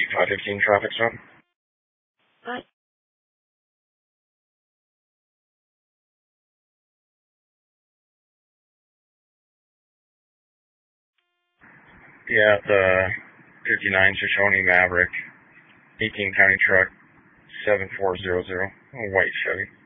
515 traffic stop. What? Yeah, the 59 Shoshone Maverick, 18 county truck, 7400, white Chevy.